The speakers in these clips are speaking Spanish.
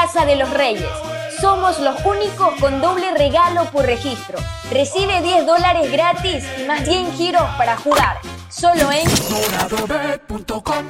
Casa de los Reyes. Somos los únicos con doble regalo por registro. Recibe $10 gratis y más 100 giros para jugar. Solo en doradobet.com.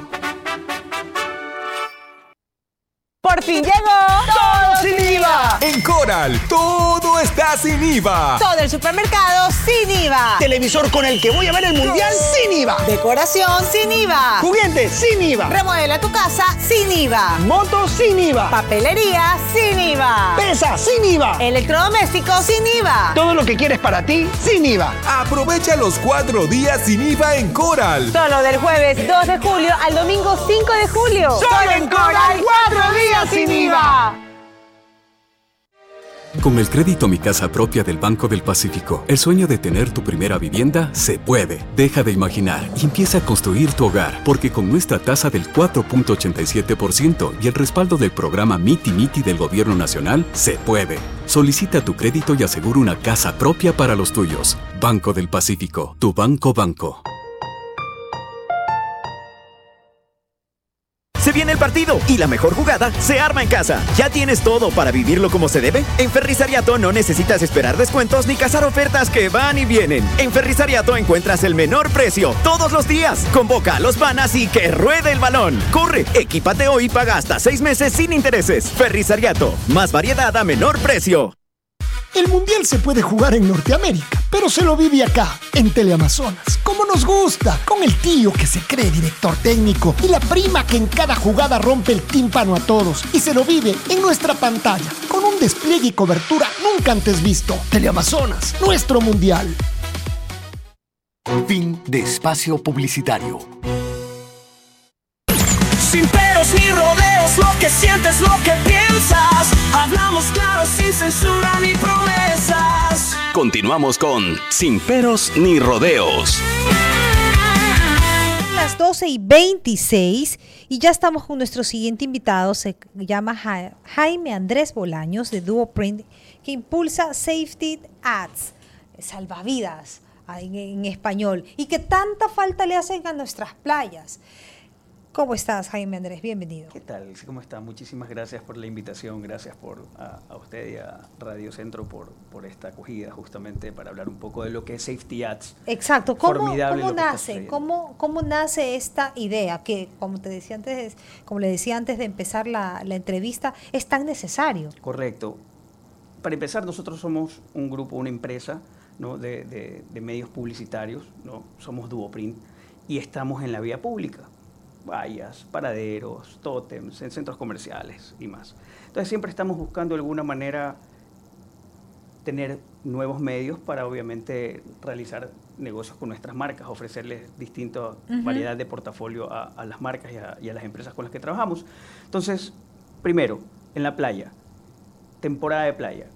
¡Por fin llegó! ¡Todo sin IVA! En Coral, todo está sin IVA. Todo el supermercado sin IVA. Televisor con el que voy a ver el mundial sin IVA. Decoración sin IVA. Juguetes sin IVA. Remodela tu casa sin IVA. Motos sin IVA. Papelería sin IVA. Pesa sin IVA. Electrodomésticos sin IVA. Todo lo que quieres para ti sin IVA. Aprovecha los 4 días sin IVA en Coral. Solo del jueves 2 de julio al domingo 5 de julio. Solo en Coral, 4 días sin IVA. Con el crédito Mi Casa Propia del Banco del Pacífico, el sueño de tener tu primera vivienda se puede. Deja de imaginar y empieza a construir tu hogar, porque con nuestra tasa del 4.87% y el respaldo del programa Miti Miti del Gobierno Nacional, se puede. Solicita tu crédito y asegura una casa propia para los tuyos. Banco del Pacífico, tu banco. Se viene el partido y la mejor jugada se arma en casa. ¿Ya tienes todo para vivirlo como se debe? En Ferrisariato no necesitas esperar descuentos ni cazar ofertas que van y vienen. En Ferrisariato encuentras el menor precio todos los días. Convoca a los panas y que ruede el balón. Corre, equípate hoy y paga hasta 6 meses sin intereses. Ferrisariato, más variedad a menor precio. El Mundial se puede jugar en Norteamérica, pero se lo vive acá, en Teleamazonas, como nos gusta, con el tío que se cree director técnico y la prima que en cada jugada rompe el tímpano a todos y se lo vive en nuestra pantalla, con un despliegue y cobertura nunca antes visto. Teleamazonas, nuestro Mundial. Fin de espacio publicitario. Sin peros ni rodeos, lo que sientes, lo que piensas. Hablamos claro, sin censura ni promesas. Continuamos con Sin peros ni rodeos. Las 12:26 y ya estamos con nuestro siguiente invitado. Se llama Jaime Andrés Bolaños de Duoprint, que impulsa Safety Ads, salvavidas en español, y que tanta falta le hacen a nuestras playas. ¿Cómo estás, Jaime Andrés? Bienvenido. ¿Qué tal? ¿Cómo está? Muchísimas gracias por la invitación, gracias a usted y a Radio Centro por esta acogida, justamente para hablar un poco de lo que es Safety Ads. Exacto. ¿Cómo nace esta idea que, como le decía antes de empezar la entrevista, es tan necesario? Correcto. Para empezar, nosotros somos un grupo, una empresa, ¿no?, de medios publicitarios, ¿no? Somos Duoprint y estamos en la vía pública. Vallas, paraderos, tótems, en centros comerciales y más. Entonces siempre estamos buscando de alguna manera tener nuevos medios para obviamente realizar negocios con nuestras marcas, ofrecerles distinta variedad de portafolio a las marcas y a las empresas con las que trabajamos. Entonces, primero, en la playa, temporada de playa,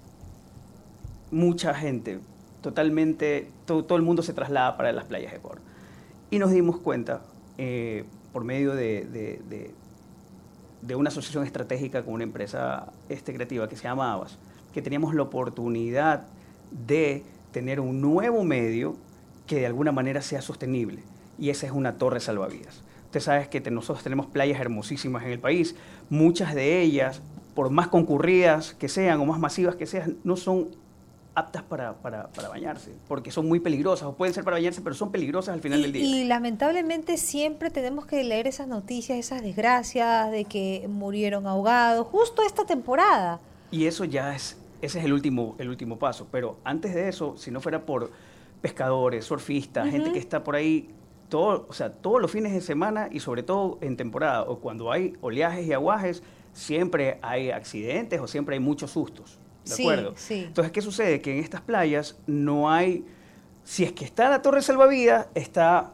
mucha gente, totalmente, todo el mundo se traslada para las playas de Ecuador. Y nos dimos cuenta, por medio de una asociación estratégica con una empresa creativa que se llama Avas, que teníamos la oportunidad de tener un nuevo medio que de alguna manera sea sostenible, y esa es una torre salvavidas. Usted sabe que nosotros tenemos playas hermosísimas en el país, muchas de ellas, por más concurridas que sean o más masivas que sean, no son aptas para bañarse, porque son muy peligrosas, o pueden ser para bañarse, pero son peligrosas al final del día. Y lamentablemente siempre tenemos que leer esas noticias, esas desgracias de que murieron ahogados, justo esta temporada. Y eso ese es el último paso, pero antes de eso, si no fuera por pescadores, surfistas, gente que está por ahí todos los fines de semana y sobre todo en temporada, o cuando hay oleajes y aguajes, siempre hay accidentes o siempre hay muchos sustos. ¿De acuerdo? Sí. Entonces, ¿qué sucede? Que en estas playas no hay, si es que está la torre salvavidas, está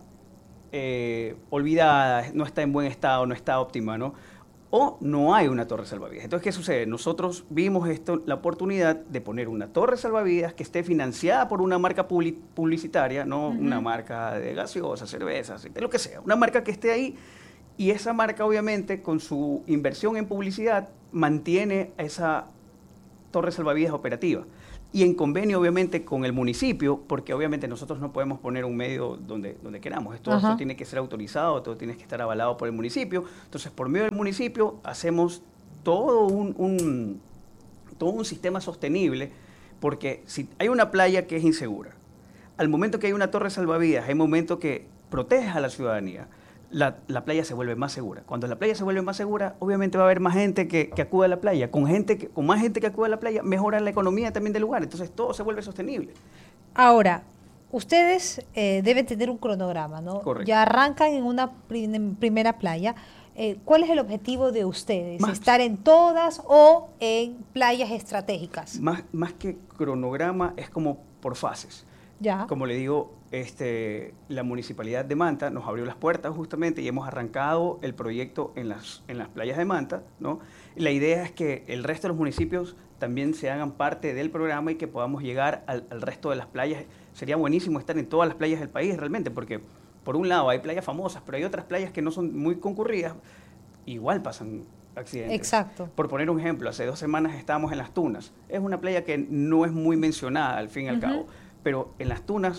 olvidada, no está en buen estado, no está óptima, ¿no? O no hay una torre salvavidas. Entonces, ¿qué sucede? Nosotros vimos la oportunidad de poner una torre salvavidas que esté financiada por una marca publicitaria, no una marca de gaseosas, cervezas, lo que sea, una marca que esté ahí, y esa marca, obviamente, con su inversión en publicidad, mantiene esa torre salvavidas operativa y en convenio obviamente con el municipio, porque obviamente nosotros no podemos poner un medio donde queramos, esto tiene que ser autorizado, todo tiene que estar avalado por el municipio. Entonces, por medio del municipio hacemos todo un sistema sostenible, porque si hay una playa que es insegura, al momento que hay una torre salvavidas, hay momento que proteges a la ciudadanía, la playa se vuelve más segura. Cuando la playa se vuelve más segura, obviamente va a haber más gente que acude a la playa. Con más gente que acude a la playa, mejora la economía también del lugar. Entonces todo se vuelve sostenible. Ahora, ustedes deben tener un cronograma, ¿no? Correcto. Ya arrancan en una primera playa. ¿Cuál es el objetivo de ustedes? ¿Estar en todas o en playas estratégicas? Más que cronograma, es como por fases. Ya. Como le digo, la Municipalidad de Manta nos abrió las puertas justamente y hemos arrancado el proyecto en las playas de Manta, ¿no? La idea es que el resto de los municipios también se hagan parte del programa y que podamos llegar al resto de las playas. Sería buenísimo estar en todas las playas del país realmente, porque por un lado hay playas famosas, pero hay otras playas que no son muy concurridas, igual pasan accidentes. Exacto. Por poner un ejemplo, hace 2 semanas estábamos en Las Tunas. Es una playa que no es muy mencionada al fin y al cabo, pero en Las Tunas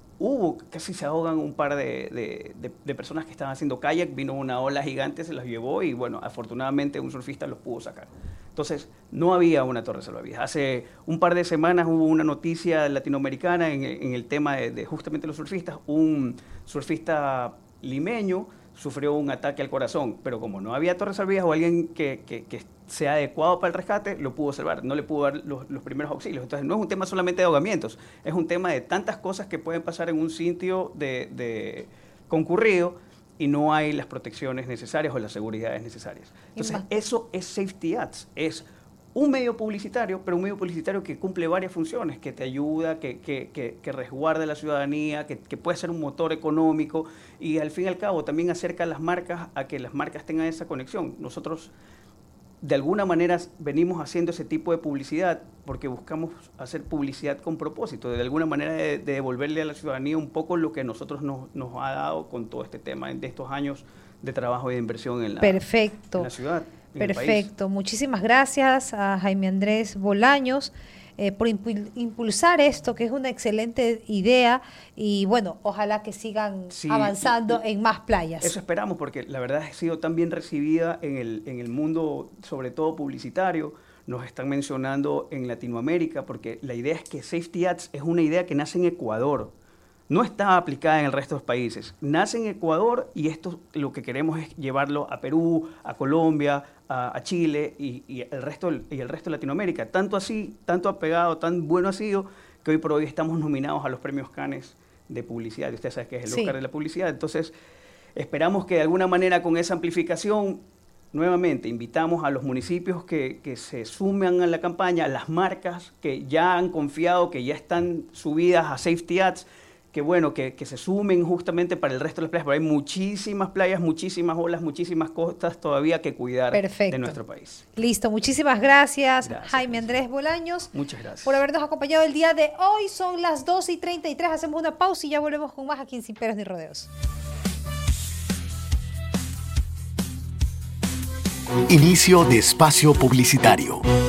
casi se ahogan un par de personas que estaban haciendo kayak, vino una ola gigante, se los llevó y bueno, afortunadamente un surfista los pudo sacar. Entonces, no había una torre salvavidas. Hace un par de semanas hubo una noticia latinoamericana en el tema de justamente los surfistas. Un surfista limeño sufrió un ataque al corazón, pero como no había torre salvavidas o alguien que sea adecuado para el rescate, lo pudo salvar, no le pudo dar los primeros auxilios. Entonces no es un tema solamente de ahogamientos, es un tema de tantas cosas que pueden pasar en un sitio de concurrido y no hay las protecciones necesarias o las seguridades necesarias. Entonces eso es Safety Ads, es un medio publicitario, pero un medio publicitario que cumple varias funciones, que te ayuda, que resguarda a la ciudadanía, que puede ser un motor económico y al fin y al cabo también acerca a las marcas a que las marcas tengan esa conexión. Nosotros de alguna manera venimos haciendo ese tipo de publicidad porque buscamos hacer publicidad con propósito, de alguna manera de devolverle a la ciudadanía un poco lo que nosotros nos ha dado con todo este tema de estos años de trabajo y de inversión en la ciudad. Perfecto. Muchísimas gracias a Jaime Andrés Bolaños por impulsar esto, que es una excelente idea y bueno, ojalá que sigan avanzando en más playas. Eso esperamos porque la verdad ha sido tan bien recibida en el mundo, sobre todo publicitario. Nos están mencionando en Latinoamérica porque la idea es que Safety Ads es una idea que nace en Ecuador. No está aplicada en el resto de los países. Nace en Ecuador y esto lo que queremos es llevarlo a Perú, a Colombia, a Chile y el resto de Latinoamérica. Tanto así, tanto ha pegado, tan bueno ha sido que hoy por hoy estamos nominados a los premios Cannes de publicidad. Y usted sabe que es el Oscar de la publicidad. Entonces, esperamos que de alguna manera con esa amplificación, nuevamente, invitamos a los municipios que se sumen a la campaña, a las marcas que ya han confiado, que ya están subidas a Safety Ads, que bueno, que se sumen justamente para el resto de las playas, porque hay muchísimas playas, muchísimas olas, muchísimas costas todavía que cuidar de nuestro país. Listo, muchísimas gracias Jaime Andrés Bolaños. Muchas gracias. Por habernos acompañado el día de hoy. Son las 2:33, hacemos una pausa y ya volvemos con más aquí en Sin Peros ni Rodeos. Inicio de espacio publicitario.